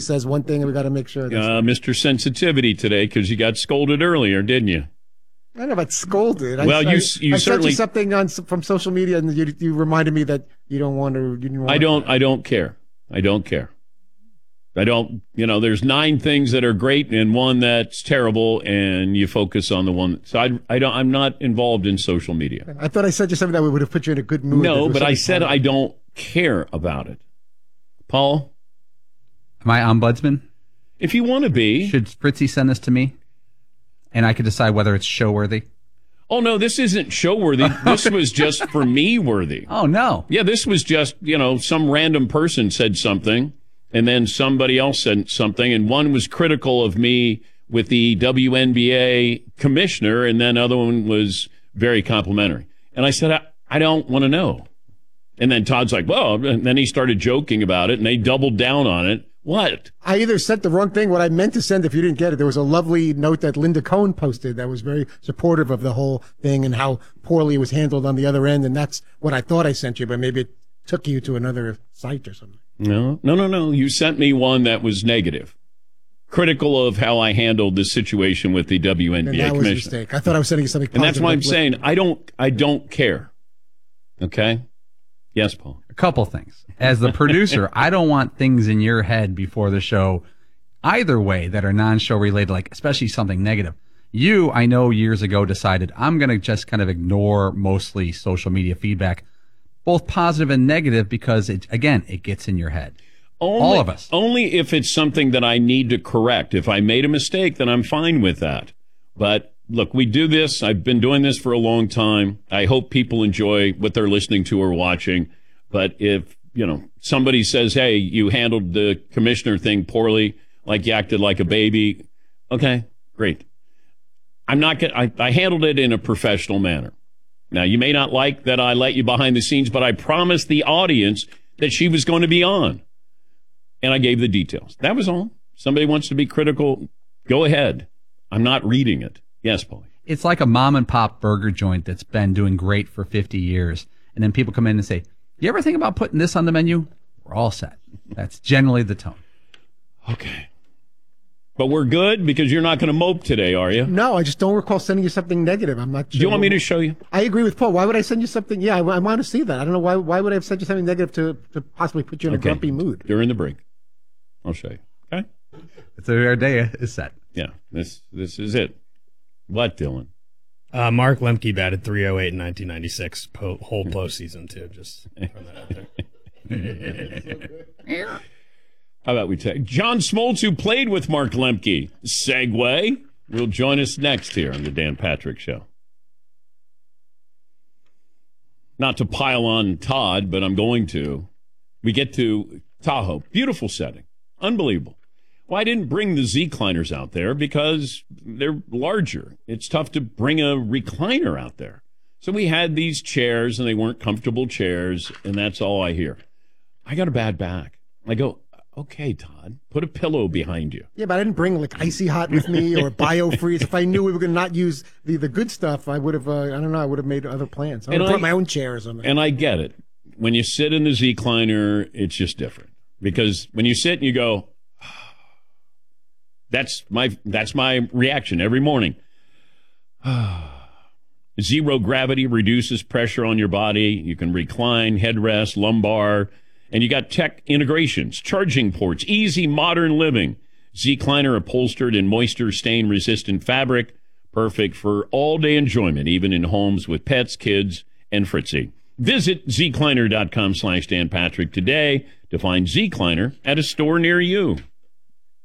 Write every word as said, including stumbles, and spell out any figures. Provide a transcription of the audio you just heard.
says one thing, and we got to make sure. Uh, Mister Sensitivity today, because you got scolded earlier, didn't you? I don't know about scolded. Well, I, you I, you I certainly sent you something on from social media, and you, you reminded me that you don't want to. You didn't want I don't. To. I don't care. I don't care. I don't. You know, there's nine things that are great and one that's terrible, and you focus on the one. So I, I don't. I'm not involved in social media. I thought I said you something that would have put you in a good mood. No, but I said I don't care about it. Paul, am I ombudsman? If you want to be, should Fritzy send this to me, and I could decide whether it's show worthy? Oh, no, this isn't show-worthy. This was just for me-worthy. Oh, no. Yeah, this was just, you know, some random person said something, and then somebody else said something, and one was critical of me with the W N B A commissioner, and then other one was very complimentary. And I said, I, I don't want to know. And then Todd's like, well, and then he started joking about it, and they doubled down on it. What? I either sent the wrong thing. What I meant to send, if you didn't get it, there was a lovely note that Linda Cohn posted that was very supportive of the whole thing and how poorly it was handled on the other end. And that's what I thought I sent you, but maybe it took you to another site or something. No, no, no, no. You sent me one that was negative, critical of how I handled this situation with the W N B A and that commissioner. was a mistake. I thought I was sending you something positive. And that's why I'm saying I don't, I don't care. Okay? Yes, Paul. A couple things. As the producer, I don't want things in your head before the show either way that are non-show related, like especially something negative. You, I know years ago decided I'm going to just kind of ignore mostly social media feedback, both positive and negative, because it, again, it gets in your head. Only, All of us. Only if it's something that I need to correct. If I made a mistake, then I'm fine with that. But look, we do this. I've been doing this for a long time. I hope people enjoy what they're listening to or watching. But if, you know, somebody says, hey, you handled the commissioner thing poorly, like you acted like a baby, okay, great. I'm not going I, I handled it in a professional manner. Now, you may not like that I let you behind the scenes, but I promised the audience that she was going to be on. And I gave the details. That was all. Somebody wants to be critical, go ahead. I'm not reading it. Yes, Paul. It's like a mom and pop burger joint that's been doing great for fifty years. And then people come in and say, you ever think about putting this on the menu? We're all set. That's generally the tone. Okay. But we're good because you're not going to mope today, are you? No, I just don't recall sending you something negative. I'm not sure. Do you want me to show you? I agree with Paul. Why would I send you something? Yeah, I, I want to see that. I don't know why. Why would I have sent you something negative to, to possibly put you in Okay. a grumpy mood? During the break. I'll show you. Okay? It's our day is set. Yeah, this this is it. What, Dylan? Uh, Mark Lemke batted three oh eight in nineteen ninety-six, po- whole postseason, too. Just throwing that out there. How about we take John Smoltz, who played with Mark Lemke? Segue. Will join us next here on the Dan Patrick Show. Not to pile on Todd, but I'm going to. We get to Tahoe. Beautiful setting. Unbelievable. Well, I didn't bring the Z-Cliners out there because they're larger. It's tough to bring a recliner out there. So we had these chairs, and they weren't comfortable chairs, and that's all I hear. I got a bad back. I go, okay, Todd, put a pillow behind you. Yeah, but I didn't bring like Icy Hot with me or BioFreeze. If I knew we were going to not use the, the good stuff, I would have, uh, I don't know, I would have made other plans. I would have brought my own chair or something. And I get it. When you sit in the Z-Cliner, it's just different. Because when you sit and you go, That's my that's my reaction every morning. Zero gravity reduces pressure on your body. You can recline, headrest, lumbar, and you got tech integrations, charging ports, easy modern living. Z-Cliner upholstered in moisture stain resistant fabric, perfect for all day enjoyment, even in homes with pets, kids, and Fritzy. Visit zcliner dot com slash Dan Patrick today to find Z-Cliner at a store near you.